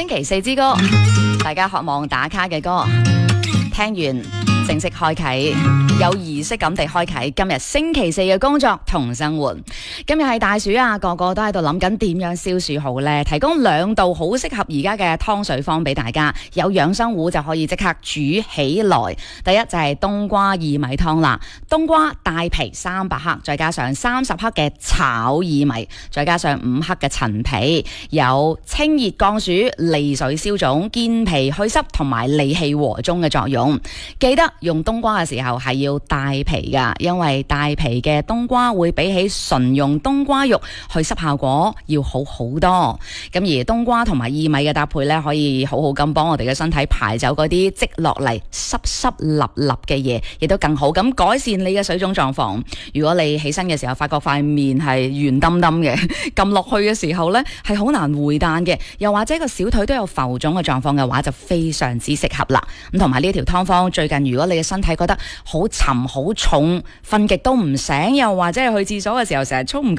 期四之歌，大家渴望打卡嘅歌，聽完正式開啟，有儀式感地開啟今日星期四嘅工作同生活。今日係大暑啊，個個都喺度諗緊點樣消暑好呢？提供2道好適合而家嘅湯水方俾大家，有養生壺就可以即刻煮起來。第一就係冬瓜薏米湯啦，冬瓜帶皮300克，再加上30克嘅炒薏米，再加上5克嘅陳皮，有清熱降暑、利水消腫、健脾祛濕同埋理氣和中嘅作用。記得用冬瓜嘅時候係要帶皮噶，因為帶皮嘅冬瓜會比起純用冬瓜肉去濕效果要好好多。咁而冬瓜同埋薏米嘅搭配呢，可以好好咁幫我哋嘅身體排走嗰啲積落嚟濕立立嘅嘢，亦都更好咁改善你嘅水腫狀況。如果你起身嘅時候發覺塊面係圓墩墩嘅，撳落去嘅時候呢係好難回彈嘅，又或者個小腿都有浮腫嘅狀況嘅話，就非常之適合啦。咁同埋呢條湯方最近如果你嘅身體覺得好沉好重，瞓極都唔醒，又或者係去廁所嘅時候成日沖唔